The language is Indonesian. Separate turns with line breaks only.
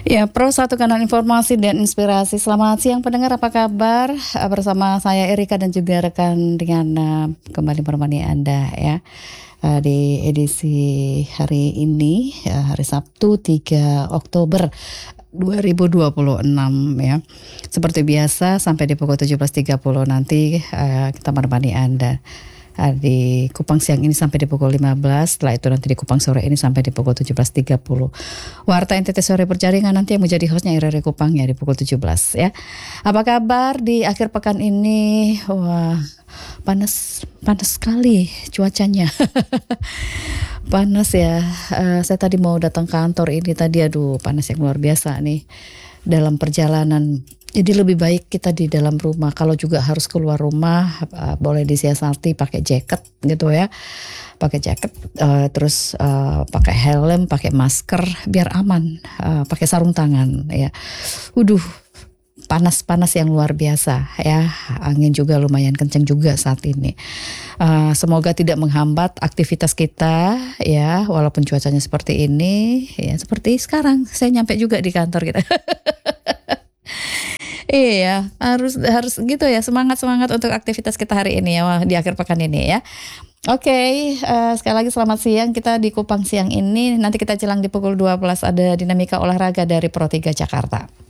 Ya, Pro Satu Kanal Informasi dan Inspirasi. Selamat siang pendengar, apa kabar? Bersama saya Erika dan juga rekan dengan kembali menemani Anda ya. Di edisi hari ini, hari Sabtu 3 Oktober 2026 ya. Seperti biasa sampai di pukul 17.30 nanti kita menemani Anda. Di Kupang siang ini sampai di pukul 15. Setelah itu nanti di Kupang sore ini sampai di pukul 17.30. Warta NTT Sore Berjaringan nanti yang menjadi hostnya RRI Kupang ya di pukul 17 ya. Apa kabar di akhir pekan ini? Wah, panas sekali cuacanya. Panas ya. Saya tadi mau datang kantor ini tadi, aduh panas yang luar biasa nih dalam perjalanan. Jadi lebih baik kita di dalam rumah. Kalau juga harus keluar rumah, boleh disiasati pakai jaket gitu ya. Pakai jaket, terus pakai helm, pakai masker, biar aman. Pakai sarung tangan ya. Panas yang luar biasa ya. Angin juga lumayan kencang juga saat ini. Semoga tidak menghambat aktivitas kita ya. Walaupun cuacanya seperti ini, ya seperti sekarang. Saya nyampe juga di kantor kita. Iya, harus gitu ya, semangat untuk aktivitas kita hari ini ya, di akhir pekan ini ya. Oke, sekali lagi selamat siang. Kita di Kupang siang ini, nanti kita jelang di pukul 12 ada dinamika olahraga dari Pro 3 Jakarta.